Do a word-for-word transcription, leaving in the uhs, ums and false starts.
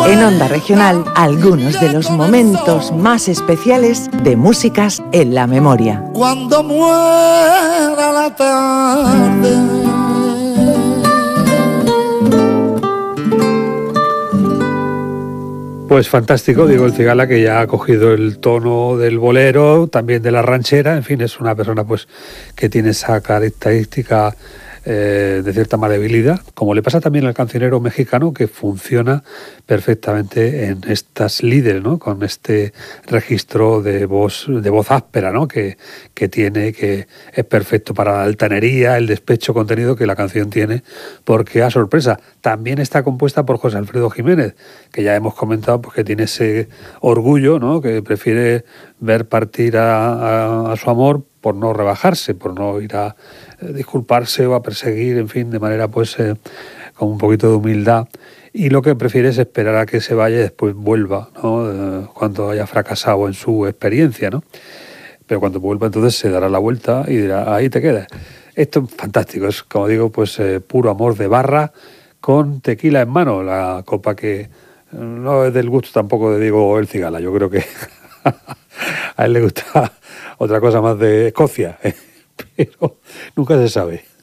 En Onda Regional, algunos de los momentos más especiales de Músicas en la Memoria. Cuando muera la tarde. Pues fantástico, Diego El Cigala, que ya ha cogido el tono del bolero, también de la ranchera, en fin, es una persona pues que tiene esa característica eh, de cierta maleabilidad, como le pasa también al cancionero mexicano, que funciona perfectamente en estas líderes, ¿no? Con este registro de voz, de voz áspera, ¿no? que, que tiene, que es perfecto para la altanería, el despecho contenido que la canción tiene, porque a sorpresa, también está compuesta por José Alfredo Jiménez, que ya hemos comentado pues, que tiene ese orgullo, ¿no? Que prefiere ver partir a, a, a su amor por no rebajarse, por no ir a eh, disculparse o a perseguir, en fin, de manera pues eh, con un poquito de humildad. Y lo que prefiere es esperar a que se vaya y después vuelva, ¿no? Eh, cuando haya fracasado en su experiencia, ¿no? Pero cuando vuelva entonces se dará la vuelta y dirá, ahí te quedas. Esto es fantástico, es como digo, pues eh, puro amor de barra con tequila en mano, la copa que no es del gusto tampoco de Diego El Cigala. Yo creo que a él le gusta otra cosa más de Escocia, pero nunca se sabe.